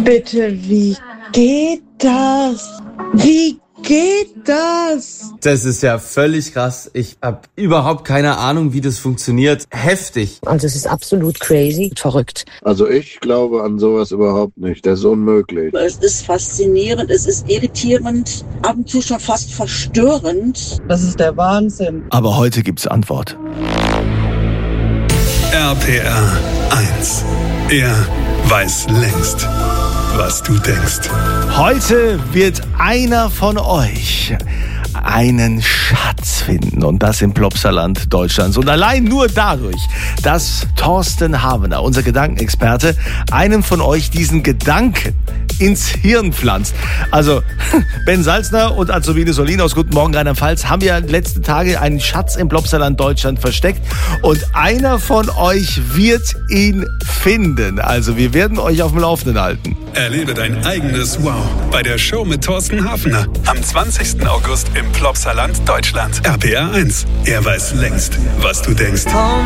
Bitte, wie geht das? Wie geht das? Das ist ja völlig krass. Ich habe überhaupt keine Ahnung, wie das funktioniert. Heftig. Also es ist absolut crazy, verrückt. Also ich glaube an sowas überhaupt nicht. Das ist unmöglich. Es ist faszinierend, es ist irritierend, ab und zu schon fast verstörend. Das ist der Wahnsinn. Aber heute gibt's Antwort. RPR 1. Er weiß längst, was du denkst. Heute wird einer von euch einen Schatz finden und das im Plopsaland Deutschlands. Und allein nur dadurch, dass Thorsten Havener, unser Gedankenexperte, einem von euch diesen Gedanken ins Hirn pflanzt. Also Ben Salzner und Azubine Solin aus Guten Morgen Rheinland-Pfalz haben ja letzte Tage einen Schatz im Plopsaland Deutschland versteckt und einer von euch wird ihn finden. Also wir werden euch auf dem Laufenden halten. Erlebe dein eigenes Wow bei der Show mit Thorsten Havener am 20. August im Plopsaland Deutschland. RPR 1. Er weiß längst, was du denkst.